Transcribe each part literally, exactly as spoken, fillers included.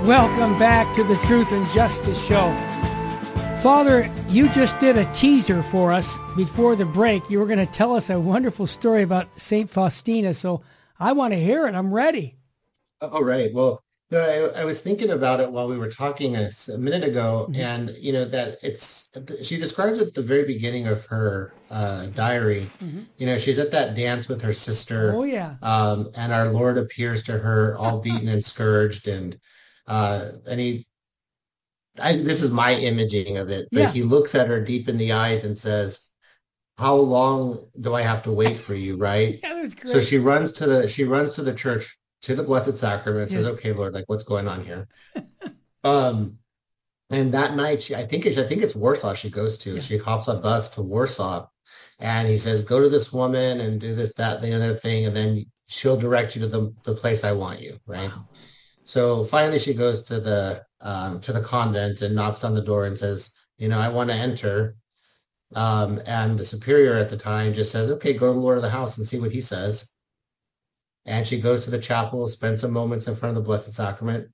Welcome back to the Truth and Justice Show. Father, you just did a teaser for us before the break. You were going to tell us a wonderful story about Saint Faustina, so I want to hear it. I'm ready. All right. Well, no, I, I was thinking about it while we were talking a, a minute ago, Mhm. and you know that it's she describes it at the very beginning of her uh, diary. Mhm. You know, she's at that dance with her Oh, sister, yeah. um, and our Lord appears to her all beaten and scourged, and uh, and he, I, this is my imaging of it, but Yeah. he looks at her deep in the eyes and says, "How long do I have to wait for you?" Right? Yeah, that was So great. she runs to the she runs to the church to the Blessed Sacrament and says, Yes. "Okay, Lord, like what's going on here?" Um, and that night, she, I think it's, I think it's Warsaw she goes to. Yeah. She hops a bus to Warsaw, and he says, "Go to this woman and do this, that, the other thing, and then she'll direct you to the the place I want you." Right. Wow. So finally, she goes to the um, to the convent and knocks on the door and says, "You know, I want to enter." Um, and the superior at the time just says, "Okay, go to the Lord of the house and see what he says." And she goes to the chapel, spends some moments in front of the Blessed Sacrament.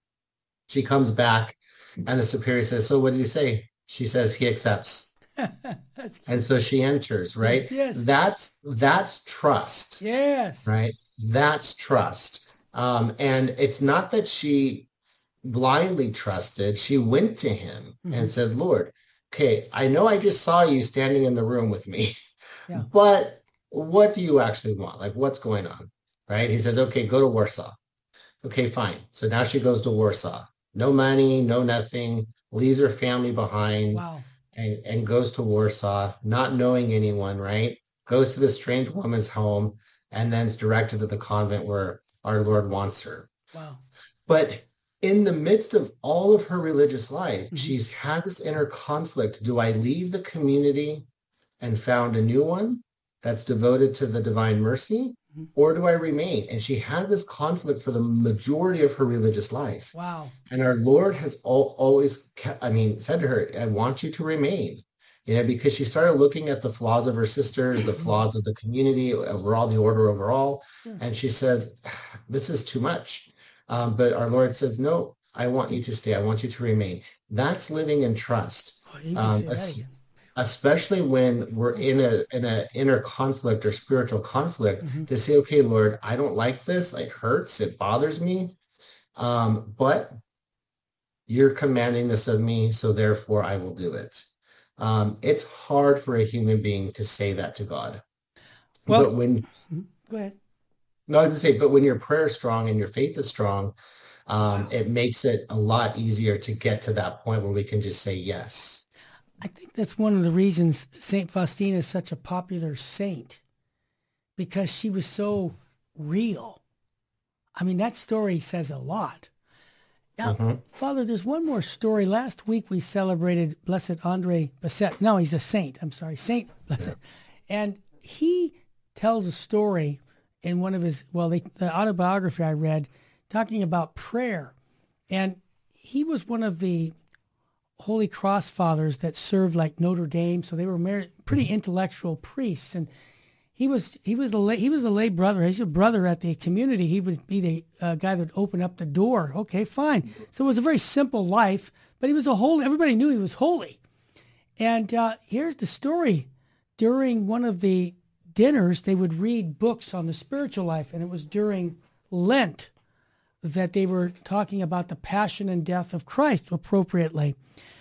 She comes back, and the superior says, "So what did he say?" She says, "He accepts." That's And cute. so she enters, Yes, right? yes, That's that's trust, yes. right? That's trust. Um, and it's not that she blindly trusted. She went to him Hmm. and said, "Lord, okay, I know I just saw you standing in the room with me, Yeah. but what do you actually want? Like, what's going on?" Right? He says, "Okay, go to Warsaw." Okay, fine. So now she goes to Warsaw. No money, no nothing, leaves her family behind Wow. and, and goes to Warsaw, not knowing anyone, right? Goes to this strange woman's home and then is directed to the convent where our Lord wants her. Wow. But in the midst of all of her religious life, Hmm. she has this inner conflict. Do I leave the community and found a new one that's devoted to the divine mercy, Hmm. or do I remain? And she has this conflict for the majority of her religious life. Wow. And our Lord has all, always kept, I mean, said to her, "I want you to remain." You know, because she started looking at the flaws of her sisters, the flaws of the community, overall, the order overall. Sure. And she says, "This is too much." Um, but our Lord says, "No, I want you to stay. I want you to remain." That's living in trust. Oh, you can Um, say that again. especially when we're in a in a inner conflict or spiritual conflict, Hmm. to say, "Okay, Lord, I don't like this. It hurts. It bothers me. Um, but you're commanding this of me, so therefore I will do it." Um, it's hard for a human being to say that to God. Well, But when, mhm. Go ahead. no, I was gonna say, but when your prayer is strong and your faith is strong, um, Wow. it makes it a lot easier to get to that point where we can just say yes. I think that's one of the reasons Saint Faustina is such a popular saint, because she was so real. I mean, that story says a lot. Now, Mhm. Father, there's one more story. Last week we celebrated Blessed Andre Bessette. No, he's a saint. I'm sorry, Saint Blessed. Yeah. And he tells a story in one of his, well, the, the autobiography I read, talking about prayer. And he was one of the Holy Cross fathers that served like Notre Dame. So they were mar- pretty Mhm. intellectual priests. And he was he was the lay, he was a lay brother. He's a brother at the community. He would be the uh, guy that would open up the door. Okay, fine. So it was a very simple life, but he was a holy. Everybody knew he was holy. And uh, here's the story: during one of the dinners, they would read books on the spiritual life, and it was during Lent that they were talking about the passion and death of Christ appropriately.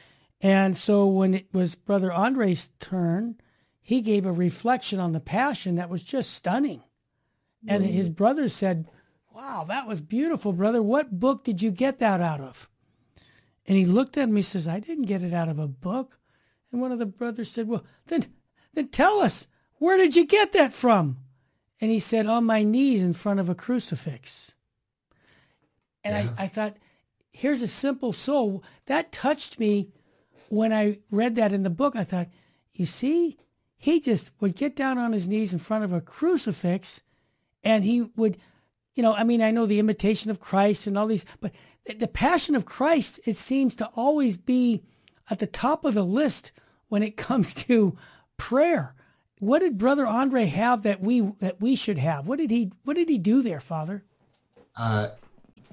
And so when it was Brother Andre's turn, he gave a reflection on the passion that was just stunning. And his Mhm. brother said, "Wow, that was beautiful, brother. What book did you get that out of?" And he looked at me and says, "I didn't get it out of a book." And one of the brothers said, "Well, then, then tell us, where did you get that from?" And he said, "On my knees in front of a crucifix." And I, Yeah. I thought, here's a simple soul. That touched me when I read that in the book. I thought, you see, he just would get down on his knees in front of a crucifix, and he would, you know, I mean, I know the imitation of Christ and all these, but the, the passion of Christ, it seems to always be at the top of the list when it comes to prayer. What did Brother Andre have that we that we should have? What did he What did he do there, Father? Uh,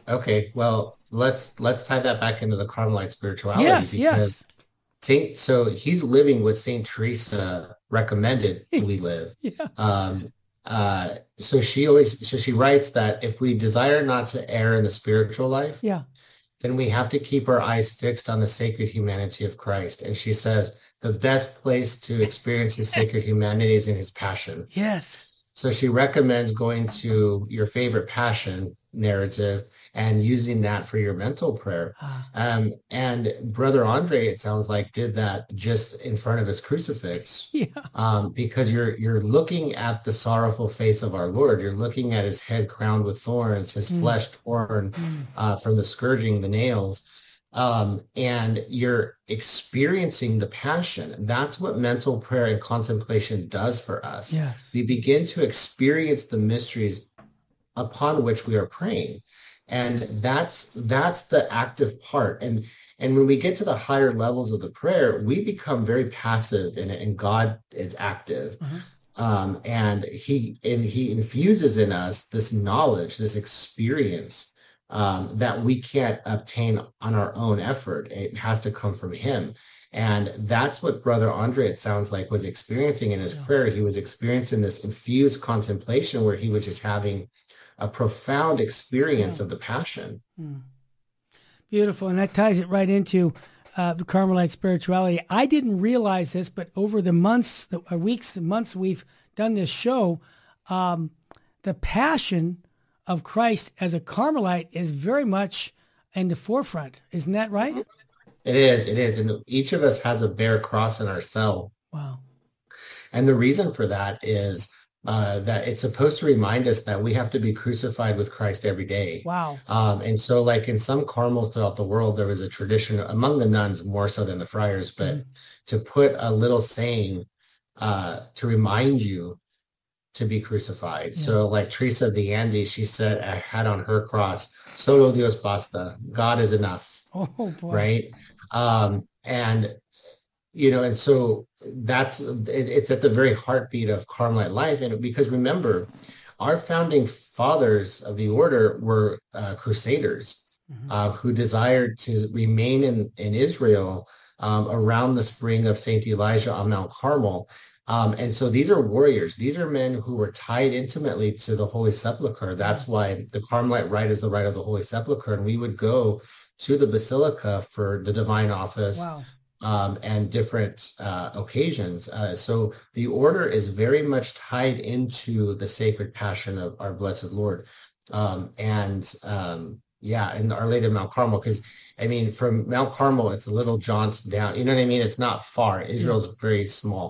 Okay, well, let's let's tie that back into the Carmelite spirituality Yes, because yes. Saint, so he's living what Saint Teresa recommended we live. Yeah, Um, uh, so she always, so she writes that if we desire not to err in the spiritual life, yeah. then we have to keep our eyes fixed on the sacred humanity of Christ. And she says the best place to experience his sacred humanity is in his passion. Yes. So she recommends going to your favorite passion narrative and using that for your mental prayer. Ah, Um, and Brother Andre, it sounds like, did that just in front of his crucifix, yeah. um, because you're you're looking at the sorrowful face of our Lord. You're looking at his head crowned with thorns, his Mm, flesh torn mm. uh, from the scourging, the nails. Um, and you're experiencing the passion. That's what mental prayer and contemplation does for us. Yes. We begin to experience the mysteries upon which we are praying. And that's that's the active part. And and when we get to the higher levels of the prayer, we become very passive in it, and God is active. Uh-huh. Um, and he and he infuses in us this knowledge, this experience um, that we can't obtain on our own effort. It has to come from him. And that's what Brother Andre, it sounds like, was experiencing in his Yeah. prayer. He was experiencing this infused contemplation where he was just having a profound experience Yeah. of the passion. Mm. Beautiful. And that ties it right into uh, the Carmelite spirituality. I didn't realize this, but over the months, the uh, weeks and months we've done this show, um, the passion of Christ as a Carmelite is very much in the forefront. Isn't that right? It is, it is. And each of us has a bare cross in our cell. Wow. And the reason for that is uh, that it's supposed to remind us that we have to be crucified with Christ every day. Wow. Um, and so like in some Carmels throughout the world, there was a tradition among the nuns more so than the friars, but Mm. to put a little saying uh, to remind you to be crucified. Yeah. So like Teresa of the Andes, she said, I had on her cross, solo Dios basta, God is enough, Oh, boy. right? Um, and you know, and so that's it, it's at the very heartbeat of Carmelite life. And because remember, our founding fathers of the order were uh, crusaders Mhm. uh, who desired to remain in, in Israel um, around the spring of Saint Elijah on Mount Carmel. Um, and so these are warriors. These are men who were tied intimately to the Holy Sepulchre. That's why the Carmelite rite is the rite of the Holy Sepulchre. And we would go to the Basilica for the divine office Wow. um, and different uh, occasions. Uh, so the order is very much tied into the sacred passion of our Blessed Lord. Um, and um, yeah, and Our Lady of Mount Carmel, because I mean, from Mount Carmel, it's a little jaunt down. You know what I mean? It's not far. Israel's very small.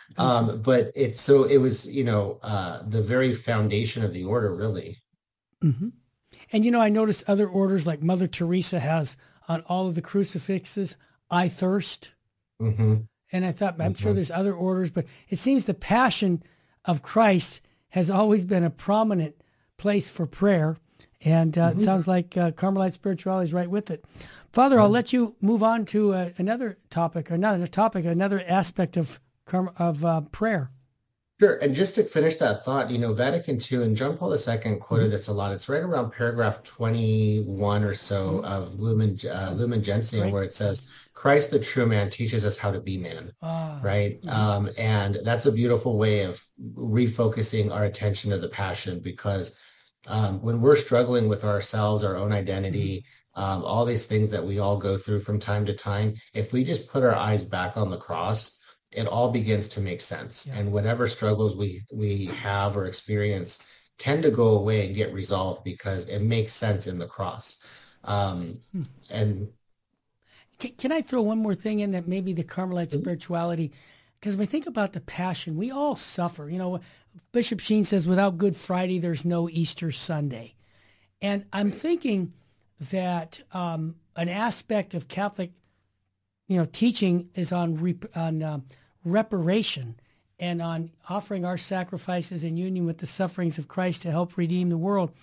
um, but it's so it was, you know, uh, the very foundation of the order, really. Mm-hmm. And, you know, I noticed other orders like Mother Teresa has on all of the crucifixes, I thirst. hmm And I thought, I'm sure hmm there's other orders, but it seems the passion of Christ has always been a prominent place for prayer. And uh, it sounds like uh, Carmelite spirituality is right with it. Father, I'll let you move on to uh, another topic, or not a topic, another aspect of Carm- of uh, prayer. Sure. And just to finish that thought, you know, Vatican two and John Paul the Second quoted this a lot. It's right around paragraph twenty-one or so of Lumen, uh, Lumen Gentium, Right. where it says, Christ, the true man, teaches us how to be man. Ah, Right. Um, and that's a beautiful way of refocusing our attention to the passion, because um, when we're struggling with ourselves, our own identity, um, all these things that we all go through from time to time, if we just put our eyes back on the cross, it all begins to make sense. Yeah. And whatever struggles we we have or experience tend to go away and get resolved because it makes sense in the cross. Um, and Can, can I throw one more thing in that maybe the Carmelite spirituality, because when we think about the passion, we all suffer. You know, Bishop Sheen says, without Good Friday, there's no Easter Sunday. And I'm thinking that um, an aspect of Catholic, you know, teaching is on rep- on uh, reparation and on offering our sacrifices in union with the sufferings of Christ to help redeem the world.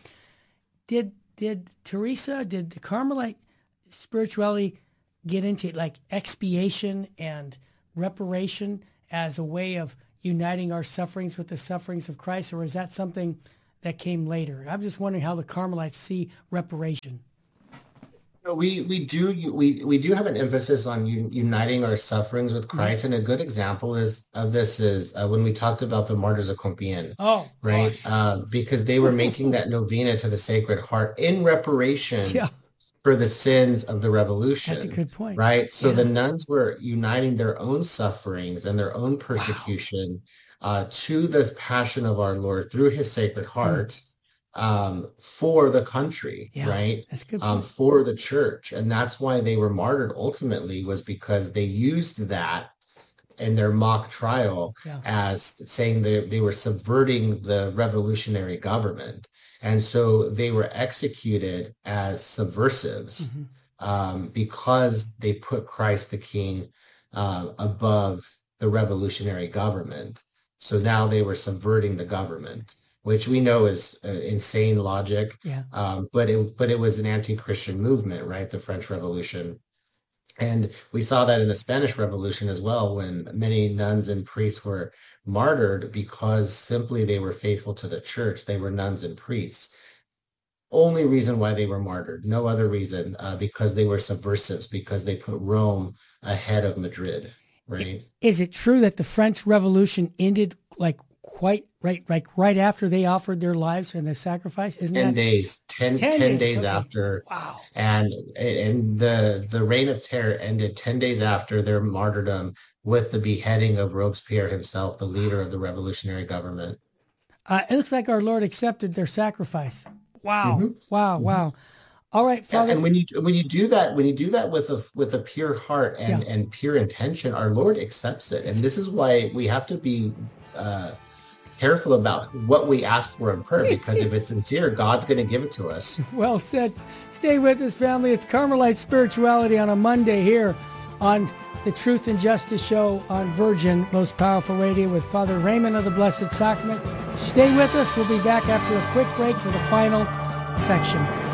Did did Teresa, did the Carmelite spirituality get into like expiation and reparation as a way of uniting our sufferings with the sufferings of Christ, or is that something that came later? I'm just wondering how the Carmelites see reparation. We we do we we do have an emphasis on un, uniting our sufferings with Christ, mm-hmm. and a good example is of this is uh, when we talked about the martyrs of Compiègne. Oh, right, uh, because they were making that novena to the Sacred Heart in reparation yeah. for the sins of the revolution. That's a good point. Right, so yeah. the nuns were uniting their own sufferings and their own persecution wow. uh, to the passion of our Lord through His Sacred Heart. Mm. Um, for the country, yeah, right? That's good. Um, for the church. And that's why they were martyred ultimately, was because they used that in their mock trial yeah. as saying they, they were subverting the revolutionary government. And so they were executed as subversives mm-hmm. um, because they put Christ the King uh, above the revolutionary government. So now they were subverting the government, which we know is uh, insane logic, yeah. um, but it but it was an anti-Christian movement, right? The French Revolution, and we saw that in the Spanish Revolution as well, when many nuns and priests were martyred because simply they were faithful to the church. They were nuns and priests. Only reason why they were martyred, no other reason, uh, because they were subversives, because they put Rome ahead of Madrid, right? Is it true that the French Revolution ended like quite right, like right after they offered their lives and their sacrifice? Isn't ten that days, ten, ten, ten days, days okay. after. Wow. And and the the reign of terror ended ten days after their martyrdom with the beheading of Robespierre himself, the leader of the revolutionary government. Uh, it looks like our Lord accepted their sacrifice. Wow. Mm-hmm. Wow. Mm-hmm. Wow. All right, Father. And when you when you do that, when you do that with a with a pure heart and, yeah. and pure intention, our Lord accepts it. And this is why we have to be uh, careful about what we ask for in prayer, because if it's sincere, God's going to give it to us. Well said. Stay with us, family. It's Carmelite Spirituality on a Monday here on the Truth and Justice Show on Virgin Most Powerful Radio with Father Raymond of the Blessed Sacrament. Stay with us. We'll be back after a quick break for the final section.